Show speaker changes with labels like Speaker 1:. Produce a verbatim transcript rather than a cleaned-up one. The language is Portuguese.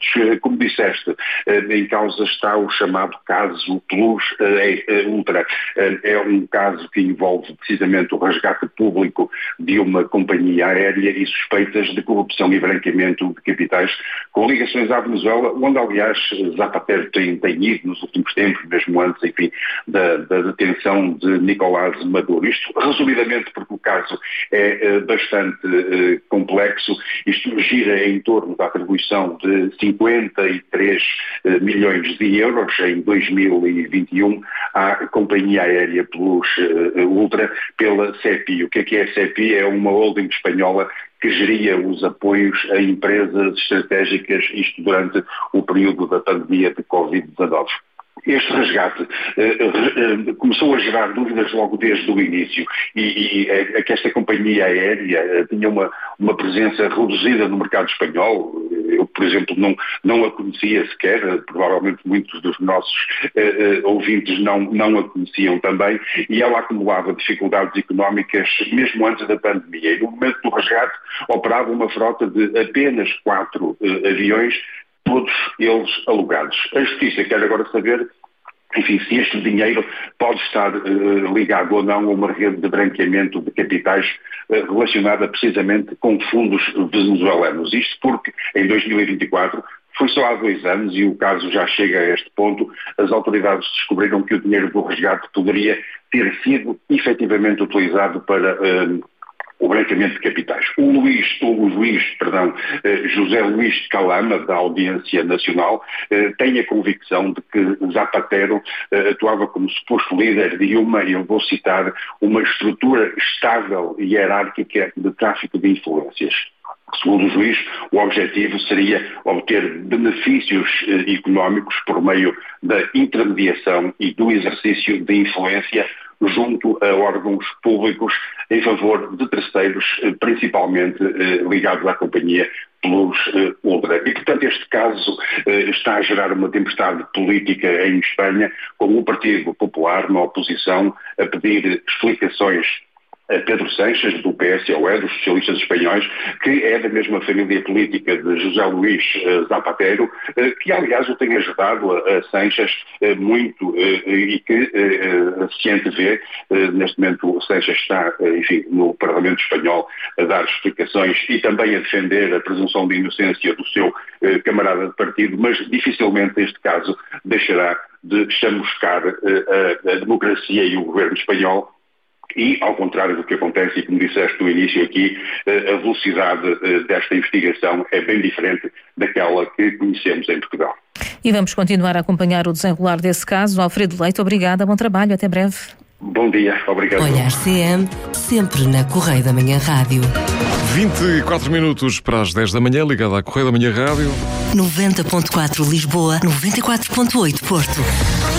Speaker 1: esclarecimentos. Como disseste, em causa está o chamado caso Plus Ultra. É um caso que envolve precisamente o resgate público de uma companhia aérea e suspeitas de corrupção e branqueamento de capitais com ligações à Venezuela, onde aliás Zapatero tem, tem ido nos últimos tempos, mesmo antes, enfim, da, da detenção de Nicolás Maduro. Isto, resumidamente, porque o caso é uh, bastante uh, complexo, isto gira em torno da atribuição de cinquenta e três uh, milhões de euros em dois mil e vinte e um à companhia aérea Plus uh, Ultra pela CEPI. O que é que é a CEPI? É uma holding espanhola que geria os apoios a empresas estratégicas, isto durante o período da pandemia de covid dezenove. Este resgate eh, eh, começou a gerar dúvidas logo desde o início e, e é que esta companhia aérea eh, tinha uma, uma presença reduzida no mercado espanhol. Eu, por exemplo, não, não a conhecia sequer, provavelmente muitos dos nossos eh, eh, ouvintes não, não a conheciam também, e ela acumulava dificuldades económicas mesmo antes da pandemia. E no momento do resgate operava uma frota de apenas quatro eh, aviões, todos eles alugados. A Justiça quer agora saber, enfim, se este dinheiro pode estar uh, ligado ou não a uma rede de branqueamento de capitais uh, relacionada precisamente com fundos venezuelanos. Isto porque em dois mil e vinte e quatro, foi só há dois anos e o caso já chega a este ponto, as autoridades descobriram que o dinheiro do resgate poderia ter sido efetivamente utilizado para Uh, o branqueamento de capitais. O Luís, o juiz, perdão, José Luís Calama, da Audiência Nacional, tem a convicção de que Zapatero atuava como suposto líder de uma, eu vou citar, uma estrutura estável e hierárquica de tráfico de influências. Segundo o juiz, o objetivo seria obter benefícios eh, económicos por meio da intermediação e do exercício de influência junto a órgãos públicos em favor de terceiros, eh, principalmente eh, ligados à companhia Plus eh, Ultra. E, portanto, este caso eh, está a gerar uma tempestade política em Espanha, com o Partido Popular na oposição a pedir explicações a Pedro Sánchez, do P S O E, dos socialistas espanhóis, que é da mesma família política de José Luís Zapatero, que aliás o tem ajudado a Sánchez muito e que se antevê, neste momento o Sánchez está, enfim, no Parlamento Espanhol a dar explicações e também a defender a presunção de inocência do seu camarada de partido, mas dificilmente este caso deixará de chamuscar a, a democracia e o governo espanhol. E, ao contrário do que acontece, e como disseste no início aqui, a velocidade desta investigação é bem diferente daquela que conhecemos em Portugal.
Speaker 2: E vamos continuar a acompanhar o desenrolar desse caso. Alfredo Leite, obrigada, bom trabalho, até breve.
Speaker 1: Bom dia, obrigado.
Speaker 3: Olhar C M, sempre na Correio da Manhã Rádio.
Speaker 4: vinte e quatro minutos para as dez da manhã, ligada à Correio da Manhã Rádio.
Speaker 3: noventa ponto quatro Lisboa, noventa e quatro ponto oito Porto.